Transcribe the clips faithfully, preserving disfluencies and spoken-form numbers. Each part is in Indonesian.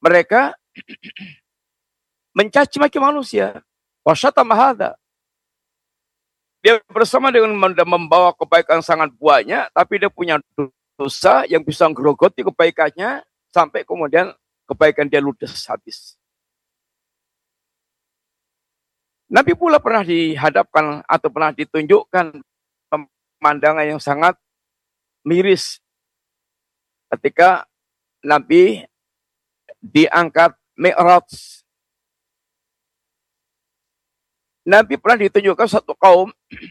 mereka mencaci maki manusia. Wasyatama hadza. Dia bersama dengan membawa kebaikan sangat banyak, tapi dia punya dosa yang bisa ngerogoti kebaikannya sampai kemudian kebaikan dia ludes habis. Nabi pula pernah dihadapkan atau pernah ditunjukkan pemandangan yang sangat miris ketika Nabi diangkat Mi'raj. Nabi pernah ditunjukkan satu kaum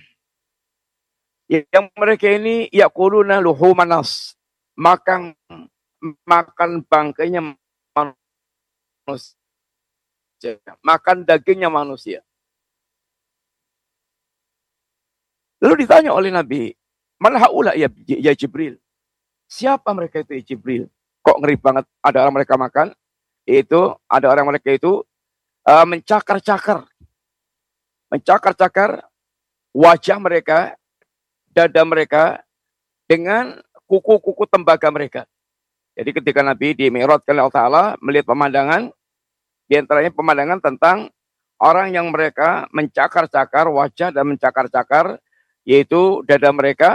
yang mereka ini yaquluna luhuman nas, makan makan bangkainya manusia, makan dagingnya manusia. Lalu ditanya oleh Nabi, "Man haula ya, ya Jibril?" Siapa mereka itu ya Jibril? Kok ngeri banget ada orang mereka makan? Itu ada orang mereka itu uh, mencakar-cakar mencakar-cakar wajah mereka, dada mereka dengan kuku-kuku tembaga mereka. Jadi ketika Nabi di Mi'rajkan oleh Allah Ta'ala melihat pemandangan, di antaranya pemandangan tentang orang yang mereka mencakar-cakar wajah dan mencakar-cakar, yaitu dada mereka.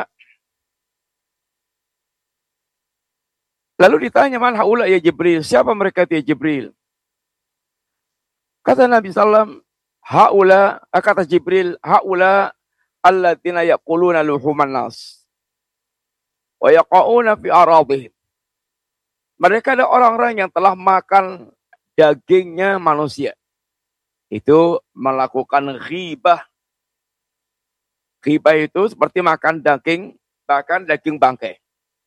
Lalu ditanya, "Man haula ya Jibril?" Siapa mereka itu ya Jibril? Kata Nabi sallallahu alaihi wasallam, haula, kata Jibril, haula alladzina yaquluna luhuman nas wa yaqauna fi aradihim. Mereka ada orang-orang yang telah makan dagingnya manusia. Itu melakukan ghibah. Ghibah itu seperti makan daging, bahkan daging bangkai.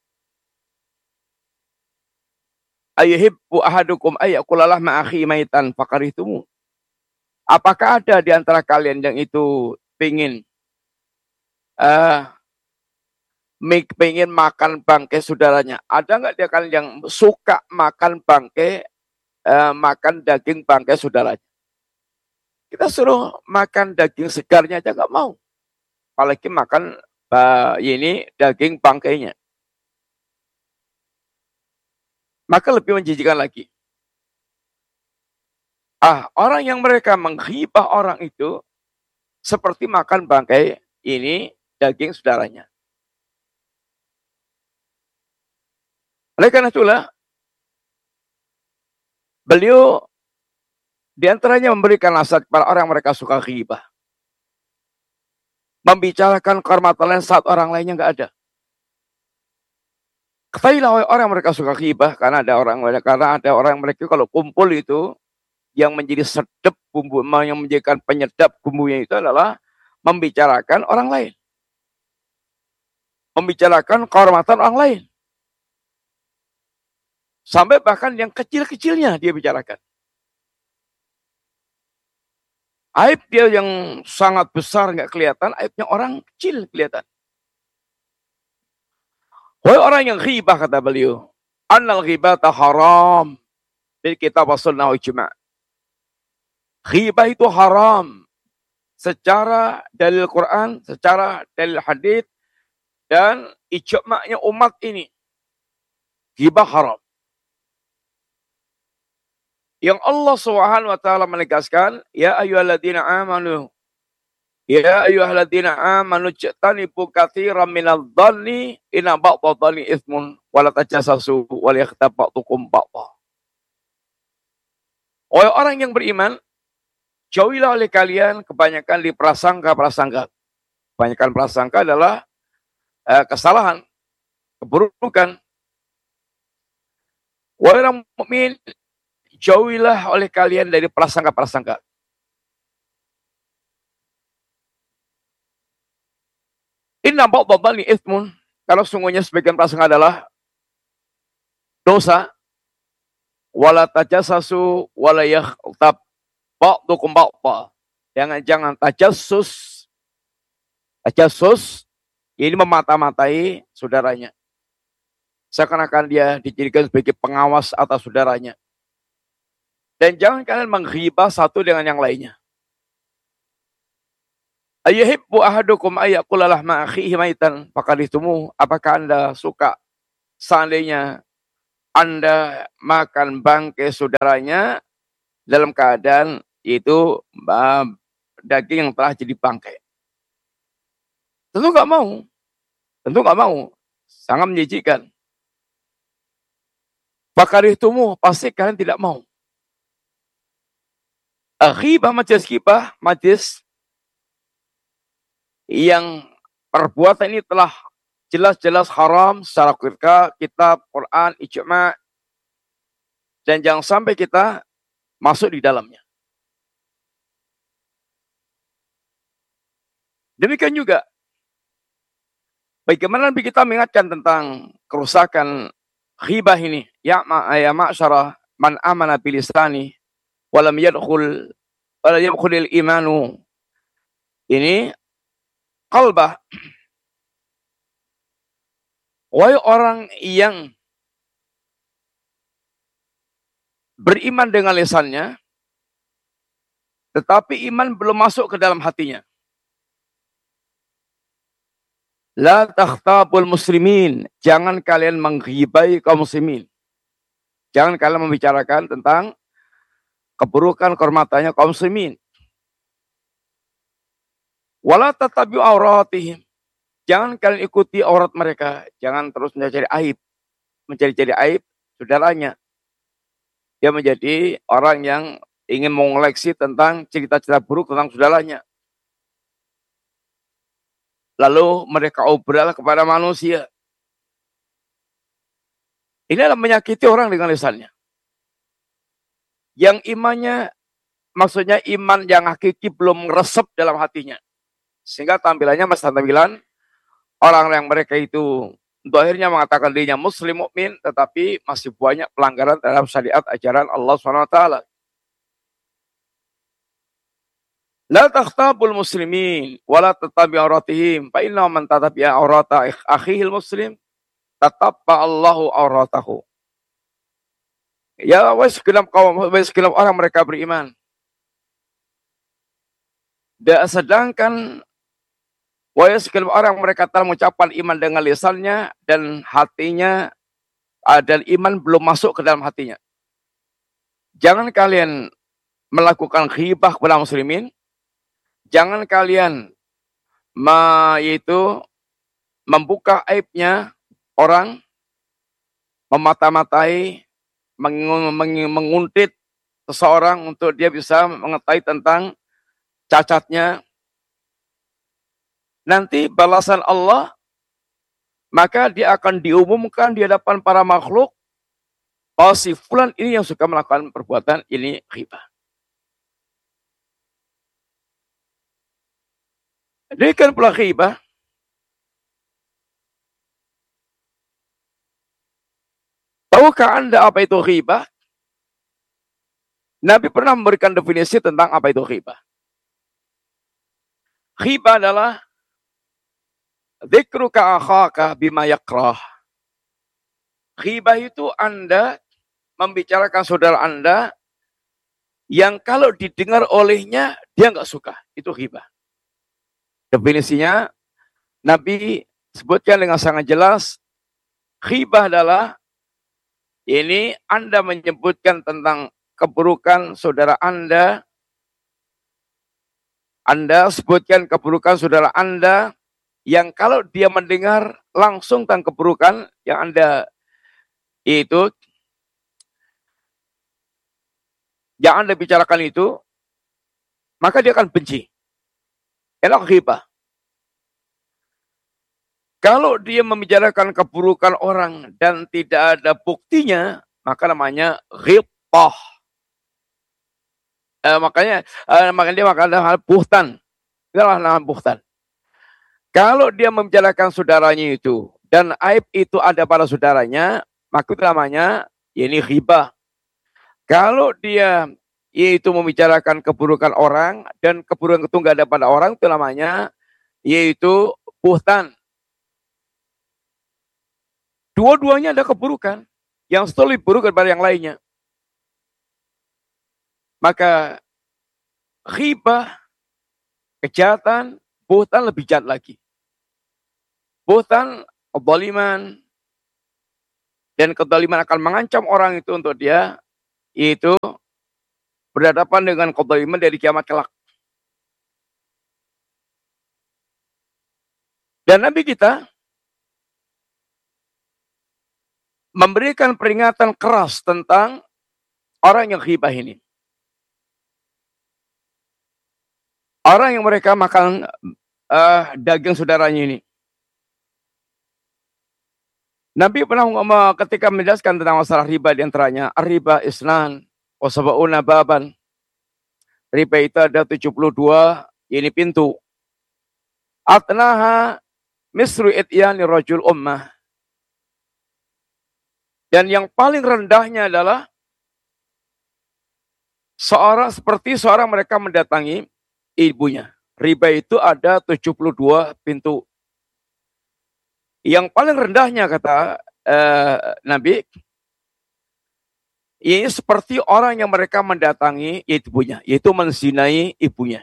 Ayuhibbu ahadukum ayyakula lahma akhi maitan fakarihtumu. Apakah ada di antara kalian yang itu pingin uh, pingin makan bangkai saudaranya? Ada nggak dia kalian yang suka makan bangkai, uh, makan daging bangkai saudaranya? Kita suruh makan daging segarnya aja nggak mau, apalagi makan uh, ini daging bangkainya. Maka lebih menjijikan lagi. Ah, orang yang mereka menghibah orang itu seperti makan bangkai ini daging saudaranya. Oleh karena itulah beliau diantaranya memberikan nasihat kepada orang yang mereka suka ghibah. Membicarakan kehormatan lain saat orang lainnya nggak ada. Ketahuilah orang yang mereka suka ghibah, karena ada orang karena ada orang mereka kalau kumpul itu yang menjadi sedap bumbu, yang menjadikan penyedap bumbunya itu adalah membicarakan orang lain. Membicarakan kehormatan orang lain. Sampai bahkan yang kecil-kecilnya dia bicarakan. Aib dia yang sangat besar nggak kelihatan, aibnya orang kecil kelihatan. Wahai orang yang ghibah, kata beliau, annal ghibata haram. Dari kitab Sunnah wal Ijma'. Ghibah itu haram secara dalil Quran, secara dalil hadits dan ijma'nya umat ini. Ghibah haram. Yang Allah Subhanahu wa taala menegaskan, ya ayyuhalladzina amanu ya ayyuhalladzina amanu jtanibu katsiran minadh-dhanni inna ba'dadh-dhanni itsmun wa la tajassasu wa la yaghtab ba'dukum ba'dha. Oleh orang yang beriman, jauhilah oleh kalian kebanyakan di prasangka-prasangka. Kebanyakan prasangka adalah eh, kesalahan, keburukan. Wahai orang mukmin, jauhilah oleh kalian dari prasangka-prasangka. Inna ba'dadh-dhanni itsmun, kalau sungguhnya sebagian prasangka adalah dosa. Wala tajassasu wala yaghtab ba'dukum ba'dha. Jangan jangan tajassus. Tajassus ini memata-matai saudaranya. Seakan-akan dia dijadikan sebagai pengawas atas saudaranya. Dan jangan kalian menghibah satu dengan yang lainnya. Ayyuhibbu ahadukum ayyakula lahma akhihi maitan fakarihtumu. Apakah Anda suka seandainya Anda makan bangkai saudaranya dalam keadaan itu daging yang telah jadi bangkai. Tentu nggak mau. Tentu nggak mau. Sangat menjijikkan. Fakarihtumu, pasti kalian tidak mau. Ghibah, majlis ghibah, majlis yang perbuatan ini telah jelas-jelas haram secara Qur'an, kitab, Quran, ijma', dan jangan sampai kita masuk di dalamnya. Demikian juga, bagaimana Nabi kita mengingatkan tentang kerusakan ghibah ini. Ya ya ma'syarah man amana bilisani walam yadkhul walam yadkhulil imanu. Ini qalbah. Wahai orang yang beriman dengan lisannya, tetapi iman belum masuk ke dalam hatinya. La takhtabul muslimin. Jangan kalian menghibai kaum muslimin. Jangan kalian membicarakan tentang keburukan kehormatannya kaum muslimin. Wala tatabi'u auratihim. Jangan kalian ikuti aurat mereka. Jangan terus mencari aib. Mencari-cari aib saudaranya. Dia menjadi orang yang ingin mengoleksi tentang cerita-cerita buruk tentang saudaranya. Lalu mereka obrol kepada manusia. Ini adalah menyakiti orang dengan lisannya. Yang imannya, maksudnya iman yang hakiki belum meresep dalam hatinya. Sehingga tampilannya masih tampilan orang yang mereka itu untuk akhirnya mengatakan dirinya muslim mukmin, tetapi masih banyak pelanggaran terhadap syariat ajaran Allah subhanahu wa taala. La takhtabul muslimin wala tatabi'u auratihim fa inna man tatabi'a aurata akhihil muslim tatabba Allahu auratahu. Ya wais segenap kaum, wais segenap orang mereka beriman. Dan sedangkan wais segenap orang mereka telah mengucapkan iman dengan lisannya dan hatinya, dan iman belum masuk ke dalam hatinya. Jangan kalian melakukan ghibah kepada muslimin. Jangan kalian ma, yaitu membuka aibnya orang, memata-matai, menguntit seseorang untuk dia bisa mengetahui tentang cacatnya. Nanti balasan Allah, maka dia akan diumumkan di hadapan para makhluk, oh si fulan ini yang suka melakukan perbuatan ini ghibah. Demikian pula ghibah. Tahukah Anda apa itu ghibah? Nabi pernah memberikan definisi tentang apa itu ghibah. Ghibah adalah dzikruka akhaka bima yakrah. Ghibah itu Anda membicarakan saudara Anda yang kalau didengar olehnya dia nggak suka. Itu ghibah. Definisinya Nabi sebutkan dengan sangat jelas. Ghibah adalah ini Anda menyebutkan tentang keburukan saudara Anda. Anda sebutkan keburukan saudara Anda yang kalau dia mendengar langsung tentang keburukan yang Anda itu, yang Anda bicarakan itu, maka dia akan benci. Enak ghibah. Kalau dia membicarakan keburukan orang dan tidak ada buktinya, maka namanya ghibah. Eh, makanya, eh, makanya dia makanya buhtan. Itulah nama buhtan. Kalau dia membicarakan saudaranya itu dan aib itu ada pada saudaranya, maka itu namanya ini ghibah. Kalau dia yaitu membicarakan keburukan orang dan keburukan itu nggak ada pada orang, itu namanya yaitu buhtan. Dua-duanya ada keburukan yang satu lebih buruk daripada yang lainnya. Maka ghibah, kejahatan, buhtan lebih jahat lagi. Buhtan, kezaliman, Dan kezaliman akan mengancam orang itu untuk dia, yaitu berhadapan dengan kezaliman dari kiamat kelak. Dan Nabi kita memberikan peringatan keras tentang orang yang ghibah ini. Orang yang mereka makan uh, daging saudaranya ini. Nabi pernah ngomong ketika menjelaskan tentang masalah riba di antaranya, ar-riba isnan wa sab'una baban. Riba itu ada tujuh puluh dua ini pintu. Atnaha misru ityani rajul ummah. Dan yang paling rendahnya adalah seorang seperti seorang mereka mendatangi ibunya. Riba itu ada tujuh puluh dua pintu. Yang paling rendahnya kata uh, Nabi, ini seperti orang yang mereka mendatangi ibunya, yaitu menzinai ibunya.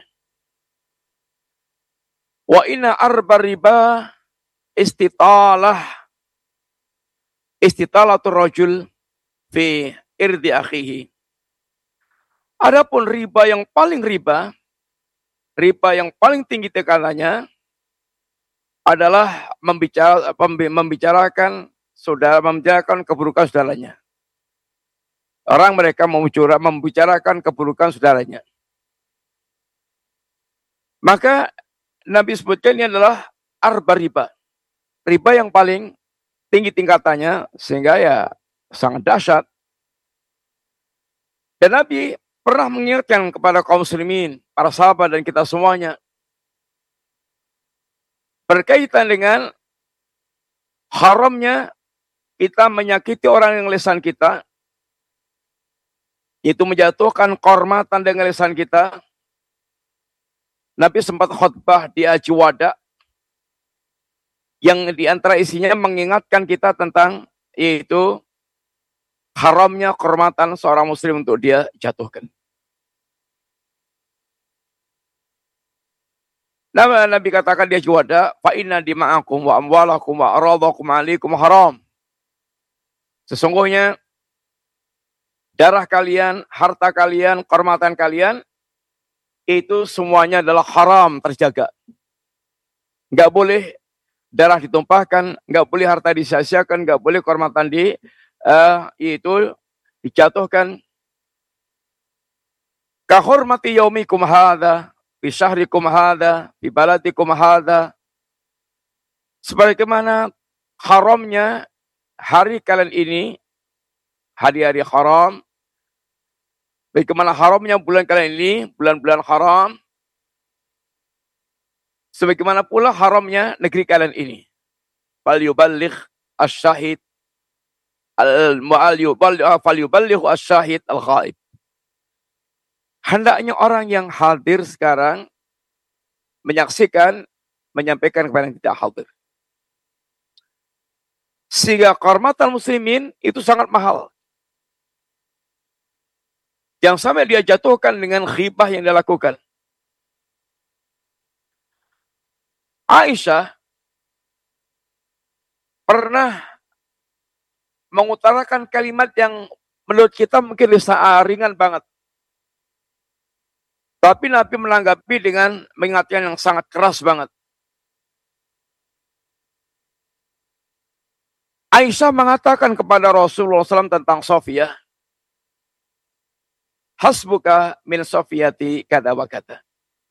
Wa inna arba riba istitalah istitalatul rajul fi irdi akhihi. Adapun riba yang paling riba, riba yang paling tinggi tekanannya adalah membicara, membicarakan saudara, membicarakan keburukan saudaranya. Orang mereka membicarakan keburukan saudaranya. Maka Nabi sebutkan ini adalah arba riba. Riba yang paling tinggi tingkatannya sehingga ya sangat dahsyat. Dan Nabi pernah mengingatkan kepada kaum muslimin, para sahabat dan kita semuanya berkaitan dengan haramnya kita menyakiti orang yang lisan kita, itu menjatuhkan kehormatan dengan lisan kita. Nabi sempat khutbah di Haji Wada yang diantara isinya mengingatkan kita tentang yaitu haramnya kehormatan seorang muslim untuk dia jatuhkan. Nabi, Nabi katakan dia juwada, fa inna dima'akum wa amwalakum wa aradakum alaikum haram. Sesungguhnya darah kalian, harta kalian, kehormatan kalian itu semuanya adalah haram, terjaga. Enggak boleh darah ditumpahkan, enggak boleh harta disia-siakan, enggak boleh kehormatan di uh, itu dijatuhkan. Ka hurmati yaumikum hadza fi syahrikum hadza, fi baladikum hadza. Sebagaimana haramnya hari kalian ini, hari-hari haram. Bagaimana haramnya bulan kalian ini, bulan-bulan haram. Sebagaimana pula haramnya negeri kalian ini. Fal yuballigh asy-syahid al-mu'al yuballigh fal yuballigh asy-syahid al-ghaib. Hendaknya orang yang hadir sekarang menyaksikan, menyampaikan kepada yang tidak hadir. Sehingga kehormatan muslimin itu sangat mahal. Yang sampai dia jatuhkan dengan ghibah yang dia lakukan. Aisyah pernah mengutarakan kalimat yang menurut kita mungkin ringan banget. Tapi Nabi menanggapi dengan mengingatkan yang sangat keras banget. Aisyah mengatakan kepada Rasulullah shallallahu alaihi wasallam tentang Sofiyah, hasbuka min Sofiyati kada wa kada.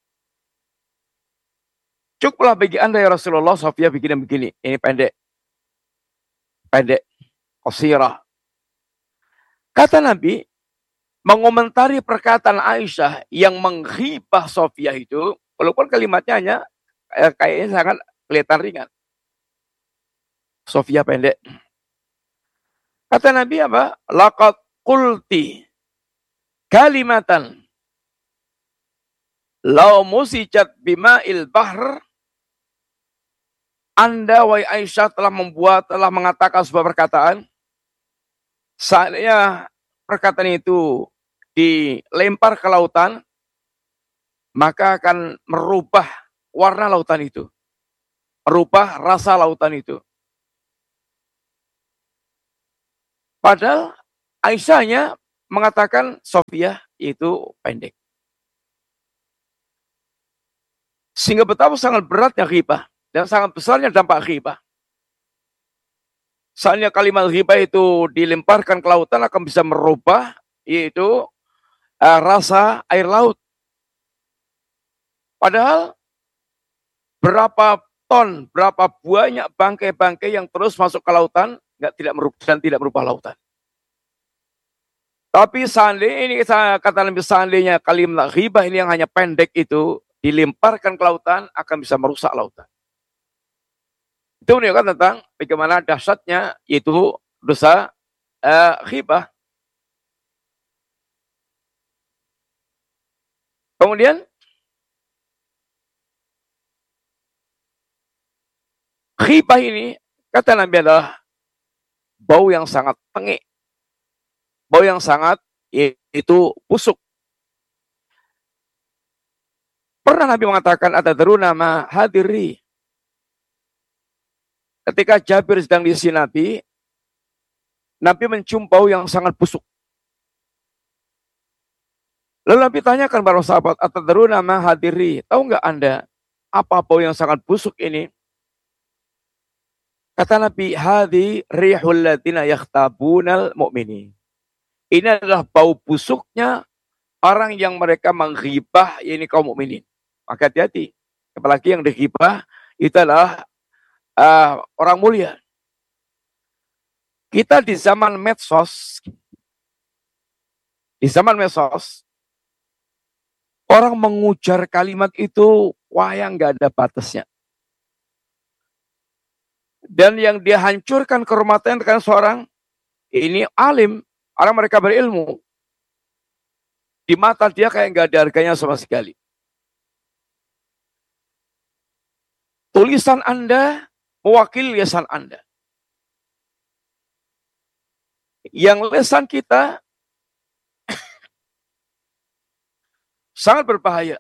Cukuplah bagi anda ya Rasulullah, Sofiyah begini-begini. Ini pendek. Pendek. Qasirah. Kata Nabi, mengomentari perkataan Aisyah yang menghibah Sofiyah itu, walaupun kalimatnya hanya eh, kayaknya sangat kelihatan ringan. Sofiyah pendek. Kata Nabi apa? Laqad qulti kalimatan law musijat bima'il bahr. Anda wahai Aisyah telah membuat, telah mengatakan sebuah perkataan. Seandainya perkataan itu dilempar ke lautan, maka akan merubah warna lautan itu. Merubah rasa lautan itu. Padahal Aisyahnya mengatakan Sofia itu pendek. Sehingga betapa sangat beratnya ghibah dan sangat besarnya dampak ghibah. Soalnya kalimat ghibah itu dilemparkan ke lautan akan bisa merubah yaitu uh, rasa air laut. Padahal berapa ton, berapa banyak bangkai-bangkai yang terus masuk ke lautan nggak tidak merubah dan tidak merubah lautan. Tapi seandainya ini kata Nabi, seandainya kalimat ghibah ini yang hanya pendek itu dilemparkan ke lautan akan bisa merusak lautan. Itu menunjukkan tentang bagaimana dahsyatnya itu dosa uh, ghibah. Kemudian ghibah ini kata Nabi adalah bau yang sangat tengik, bau yang sangat itu busuk. Pernah Nabi mengatakan atadruna ma hadiri. Ketika Jabir sedang di sisi Nabi, Nabi mencium bau yang sangat busuk. Lalu Nabi tanyakan para sahabat, atadruna ma hadiri. Tahu nggak Anda apa bau yang sangat busuk ini? Kata Nabi, hadi rihul ladina yakhtabunal mu'minin. Ini adalah bau busuknya orang yang mereka menghibah ini kaum mukminin. Maka hati-hati. Apalagi yang dighibah itu adalah uh, orang mulia. Kita di zaman medsos, di zaman medsos, orang mengujar kalimat itu wah yang nggak ada batasnya. Dan yang dia hancurkan kehormatan kan seorang ini alim, orang mereka berilmu. Di mata dia kayak nggak ada harganya sama sekali. Tulisan Anda mewakili lisan Anda. Yang lisan kita sangat berbahaya.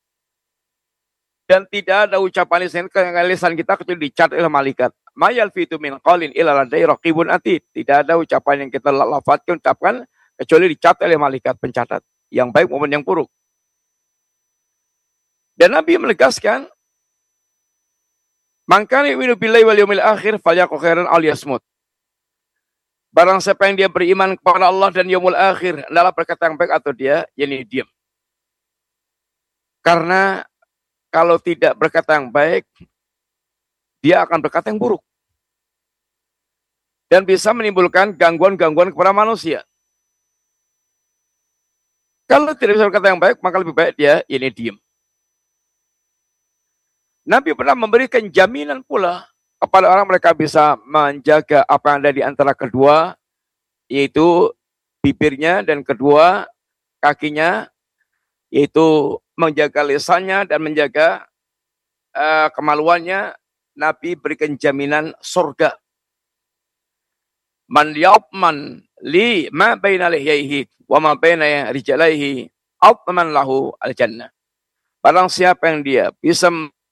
Dan tidak ada ucapan lisan, lisan kita kecuali dicatat oleh malaikat. Mayal fitu min qalin ila ladai raqibun atid. Tidak ada ucapan yang kita lafadzkan, ucapkan kecuali dicatat oleh malaikat pencatat. Yang baik maupun yang buruk. Dan Nabi menegaskan, man kana yu'minu billahi wal yawmil akhir falyaqul khairan aw liyasmut. Barang siapa yang dia beriman kepada Allah dan yaumul akhir, adalah berkata yang baik atau dia yakni diam. Karena kalau tidak berkata yang baik, dia akan berkata yang buruk. Dan bisa menimbulkan gangguan-gangguan kepada manusia. Kalau tidak bisa berkata yang baik, maka lebih baik dia ini diam. Nabi pernah memberikan jaminan pula kepada orang mereka bisa menjaga apa yang ada di antara kedua, yaitu bibirnya, dan kedua kakinya, yaitu menjaga lisannya dan menjaga uh, kemaluannya. Nabi berikan jaminan surga. Man ya'man li ma baina lihyaihi wa ma baina rijlaihi atman lahu al-jannah. Barang siapa yang dia bisa